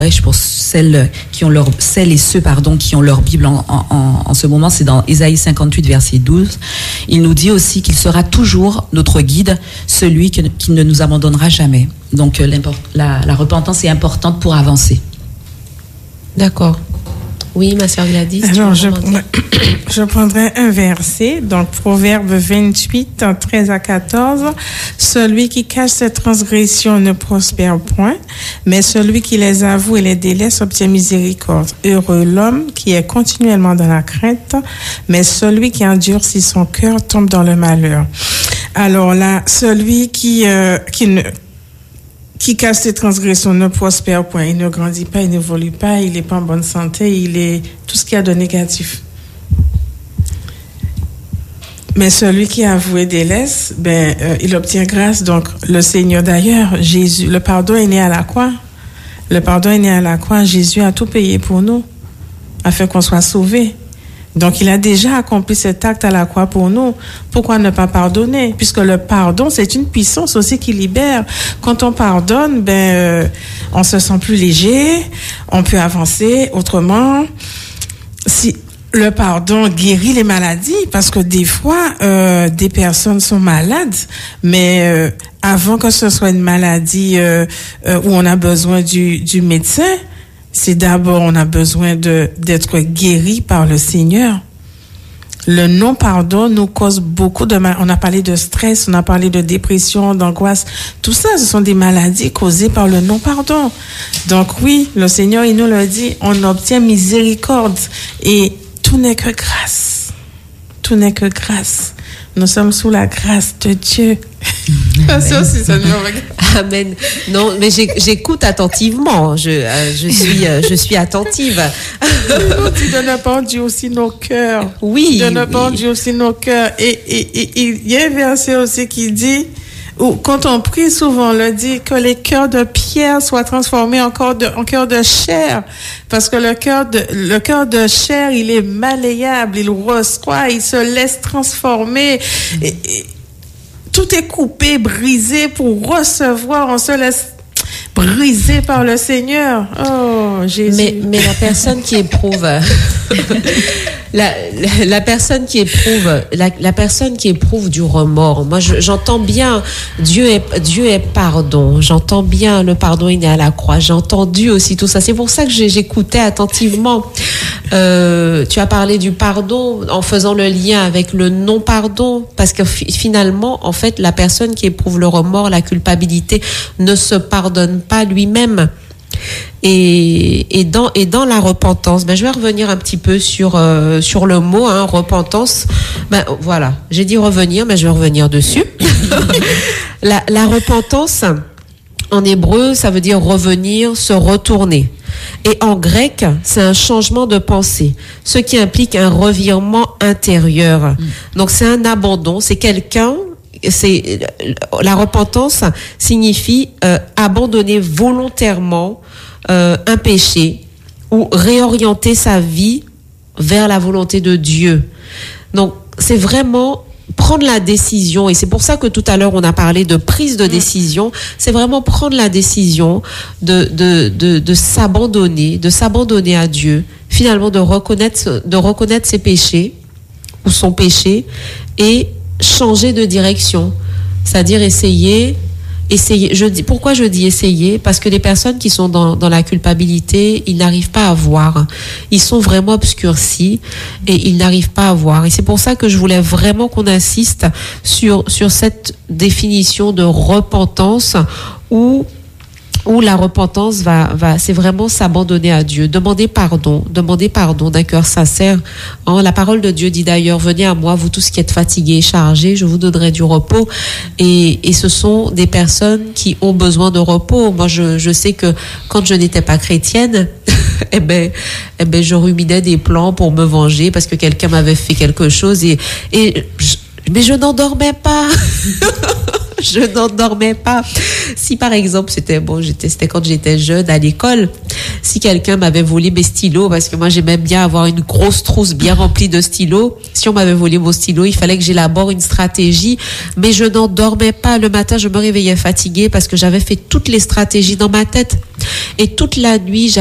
Pour celles et ceux qui ont leur Bible en ce moment, c'est dans Ésaïe 58 verset 12. Il nous dit aussi qu'il sera toujours notre guide, celui qui ne nous abandonnera jamais. Donc la repentance est importante pour avancer. D'accord. Oui, ma sœur Gladys. Alors, je prendrai un verset, donc Proverbe 28, 13 à 14. Celui qui cache ses transgressions ne prospère point, mais celui qui les avoue et les délaisse obtient miséricorde. Heureux l'homme qui est continuellement dans la crainte, mais celui qui endurcit son cœur tombe dans le malheur. Alors là, celui qui cache ses transgressions ne prospère point. Il ne grandit pas, il n'évolue pas, il n'est pas en bonne santé, il est tout ce qu'il y a de négatif. Mais celui qui avoue et délaisse, il obtient grâce. Donc, le Seigneur d'ailleurs, Jésus, le pardon est né à la croix. Le pardon est né à la croix. Jésus a tout payé pour nous, afin qu'on soit sauvés. Donc, il a déjà accompli cet acte à la croix pour nous. Pourquoi ne pas pardonner? Puisque le pardon, c'est une puissance aussi qui libère. Quand on pardonne, on se sent plus léger, on peut avancer autrement. Si le pardon guérit les maladies, parce que des fois, des personnes sont malades, mais avant que ce soit une maladie où on a besoin du médecin, c'est d'abord, on a besoin d'être guéri par le Seigneur. Le non-pardon nous cause beaucoup de mal. On a parlé de stress, on a parlé de dépression, d'angoisse. Tout ça, ce sont des maladies causées par le non-pardon. Donc oui, le Seigneur, il nous le dit, on obtient miséricorde. Et tout n'est que grâce. Tout n'est que grâce. Nous sommes sous la grâce de Dieu. Amen. Non, mais j'écoute attentivement. Je suis attentive. De ne pas endure aussi nos cœurs. Oui. De ne pas endure aussi nos cœurs. Et il y a un verset aussi qui dit, ou quand on prie souvent, on le dit, que les cœurs de pierre soient transformés en cœur de chair. Parce que le cœur de chair, il est malléable, il reçoit, il se laisse transformer. Et tout est coupé, brisé pour recevoir. On se laisse briser par le Seigneur. Oh, Jésus. Mais la personne qui éprouve, la personne qui éprouve du remords. Moi, j'entends bien Dieu est pardon. J'entends bien le pardon est né à la croix. J'ai entendu aussi tout ça. C'est pour ça que j'écoutais attentivement. Tu as parlé du pardon en faisant le lien avec le non-pardon, parce que finalement, en fait, la personne qui éprouve le remords, la culpabilité, ne se pardonne pas lui-même. Et dans la repentance, je vais revenir un petit peu sur le mot repentance. Voilà, j'ai dit revenir, mais je vais revenir dessus. La repentance, en hébreu, ça veut dire revenir, se retourner. Et en grec, c'est un changement de pensée, ce qui implique un revirement intérieur. Donc c'est un abandon, la repentance signifie abandonner volontairement un péché ou réorienter sa vie vers la volonté de Dieu. Donc c'est vraiment prendre la décision, et c'est pour ça que tout à l'heure on a parlé de prise de décision. C'est vraiment prendre la décision de s'abandonner à Dieu, finalement de reconnaître ses péchés ou son péché et changer de direction, c'est-à-dire essayer. Pourquoi je dis essayer? Parce que les personnes qui sont dans la culpabilité, ils n'arrivent pas à voir. Ils sont vraiment obscurcis et ils n'arrivent pas à voir. Et c'est pour ça que je voulais vraiment qu'on insiste sur cette définition de repentance où la repentance c'est vraiment s'abandonner à Dieu, demander pardon d'un cœur sincère. La parole de Dieu dit d'ailleurs, venez à moi, vous tous qui êtes fatigués et chargés, je vous donnerai du repos. Et ce sont des personnes qui ont besoin de repos. Moi, je sais que quand je n'étais pas chrétienne, je ruminais des plans pour me venger parce que quelqu'un m'avait fait quelque chose mais je n'endormais pas. Je n'endormais pas. Si par exemple c'était quand j'étais jeune à l'école, Si quelqu'un m'avait volé mes stylos, parce que moi j'aimais bien avoir une grosse trousse bien remplie de stylos, si on m'avait volé mon stylo, il fallait que j'élabore une stratégie, mais je n'en dormais pas. Le matin, je me réveillais fatiguée parce que j'avais fait toutes les stratégies dans ma tête. Et toute la nuit,